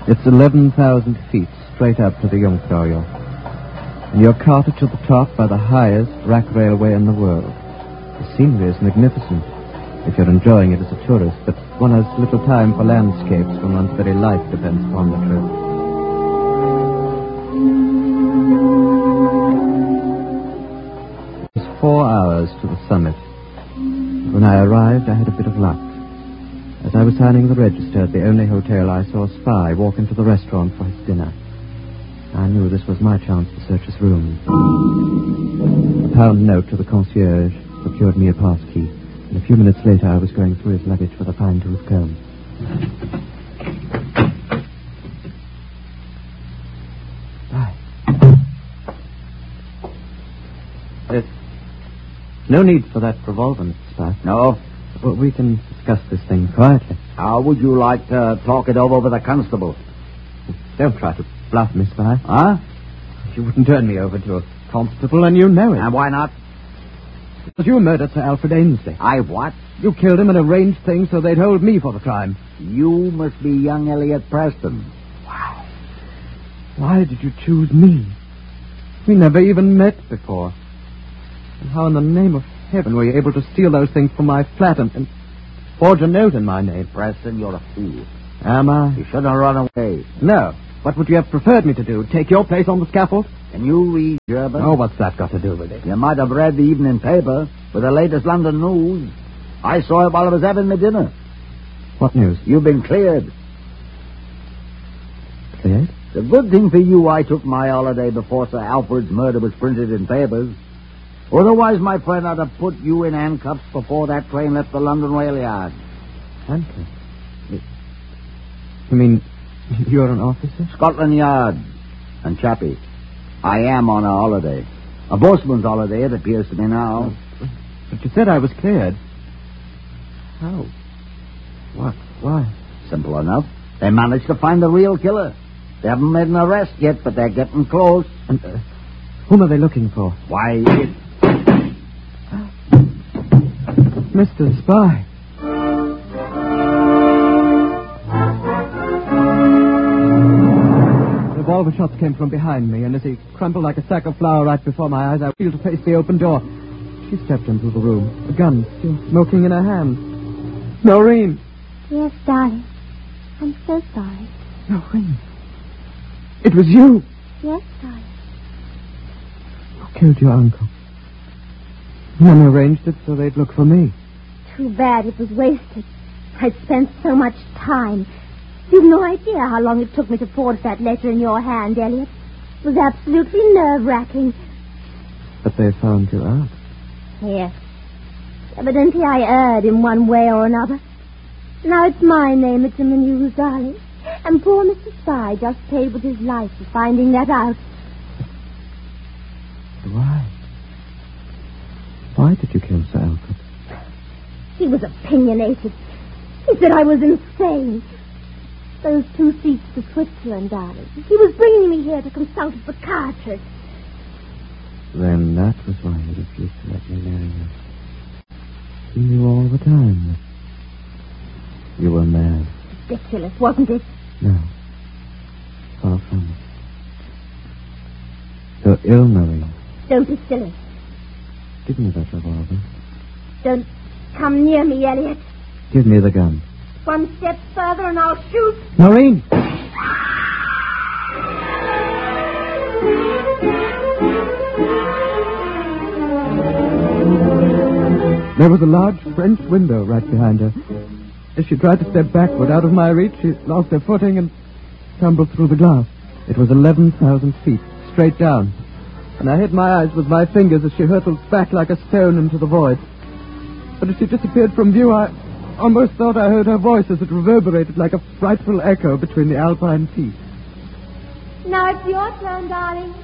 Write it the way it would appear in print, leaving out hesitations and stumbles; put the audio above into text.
It's 11,000 feet straight up to the Jungfraujoch. And you're carted to the top by the highest rack railway in the world. The scenery is magnificent, if you're enjoying it as a tourist, but one has little time for landscapes when one's very life depends upon the trip. It was 4 hours to the summit. When I arrived, I had a bit of luck. As I was signing the register at the only hotel, I saw a spy walk into the restaurant for his dinner. I knew this was my chance to search his room. A pound note to the concierge procured me a pass key, and a few minutes later I was going through his luggage with a fine-tooth comb. There's no need for that revolver, Mr. Spy. No? Well, we can discuss this thing quietly. How would you like to talk it over with the constable? Don't try to bluff me, Spy. Huh? You wouldn't turn me over to a constable, and you know it. And why not? Because you murdered Sir Alfred Ainsley. I what? You killed him and arranged things so they'd hold me for the crime. You must be young Elliot Preston. Wow. Why did you choose me? We never even met before. And how in the name of heaven were you able to steal those things from my flat and forge a note in my name? Preston, you're a fool. Am I? You shouldn't have run away. No. What would you have preferred me to do? Take your place on the scaffold? Can you read German? Oh, what's that got to do with it? You might have read the evening paper with the latest London news. I saw it while I was having my dinner. What news? You've been cleared. Cleared? The good thing for you, I took my holiday before Sir Alfred's murder was printed in papers. Otherwise, my friend, I'd have put you in handcuffs before that train left the London rail yard. Handcuffs? You mean you're an officer? Scotland Yard. And Chappie, I am on a holiday. A boatman's holiday, it appears to me now. But you said I was cleared. How? What? Why? Simple enough. They managed to find the real killer. They haven't made an arrest yet, but they're getting close. And whom are they looking for? Why, Mr. Spy. Revolver shots came from behind me, and as he crumpled like a sack of flour right before my eyes, I wheeled to face the open door. She stepped into the room, a gun still smoking in her hand. Noreen! Yes, darling. I'm so sorry. Noreen! It was you! Yes, darling. Who killed your uncle? And arranged it so they'd look for me. Too bad it was wasted. I'd spent so much time. You've no idea how long it took me to forge that letter in your hand, Elliot. It was absolutely nerve-wracking. But they found you out. Yes. Evidently I erred in one way or another. Now it's my name that's in the news, darling. And poor Mr. Spy just paid with his life for finding that out. Why? Why did you kill Sir Alfred? He was opinionated. He said I was insane. Those 2 seats to Switzerland, darling. He was bringing me here to consult a psychiatrist. Then that was why you refused to let me marry you. You knew all the time that you were mad. Ridiculous, wasn't it? No. Far from it. You're ill, Marie. Don't be silly. Give me that revolver. Don't come near me, Elliot. Give me the gun. 1 step further and I'll shoot. Noreen! There was a large French window right behind her. As she tried to step backward out of my reach, she lost her footing and tumbled through the glass. It was 11,000 feet, straight down. And I hid my eyes with my fingers as she hurtled back like a stone into the void. But as she disappeared from view, I almost thought I heard her voice as it reverberated like a frightful echo between the alpine peaks. Now it's your turn, darling.